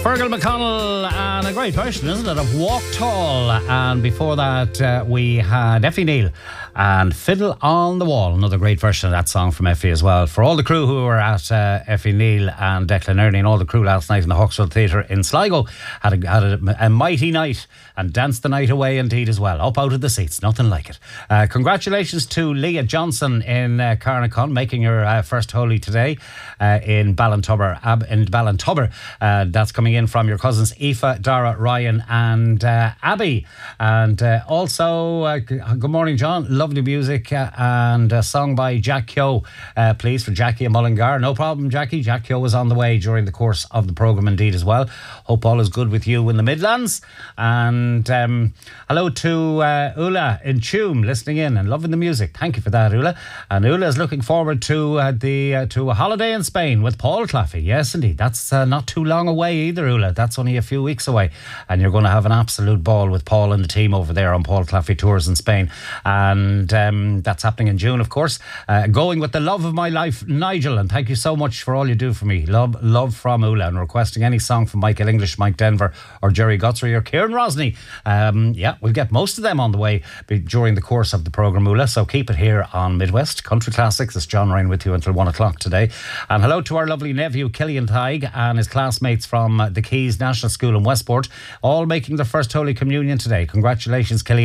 Fergal McConnell, and a great version, isn't it, of Walk Tall. And before that, we had Effie Neal and Fiddle on the Wall, another great version of that song from Effie as well. For all the crew who were at Effie Neal and Declan Ernie and all the crew last night in the Hawksville Theatre in Sligo, had a mighty night and danced the night away indeed as well. Up out of the seats, nothing like it. Congratulations to Leah Johnson in Carnacon, making her first holy today in Ballintubber. That's coming in from your cousins Aoife, Dara, Ryan and Abby. And also, good morning, John. Lovely music and a song by Jack Keogh, please, for Jackie and Mullingar. No problem, Jackie. Jack Keogh was on the way during the course of the programme indeed as well. Hope all is good with you in the Midlands. And hello to Ula in Tuam, listening in and loving the music. Thank you for that, Ula. And Ula is looking forward to a holiday in Spain with Paul Claffey. Yes, indeed. That's not too long away either, Ula. That's only a few weeks away. And you're going to have an absolute ball with Paul and the team over there on Paul Claffey Tours in Spain. And that's happening in June, of course. Going with the love of my life, Nigel. And thank you so much for all you do for me. Love from Ula. And requesting any song from Michael English, Mike Denver or Jerry Guthrie or Kieran Rosny. We'll get most of them on the way during the course of the programme, Ula. So keep it here on Midwest Country Classics. It's John Ryan with you until 1 o'clock today. And hello to our lovely nephew, Killian Tighe, and his classmates from the Keys National School in Westport, all making their first Holy Communion today. Congratulations, Killian.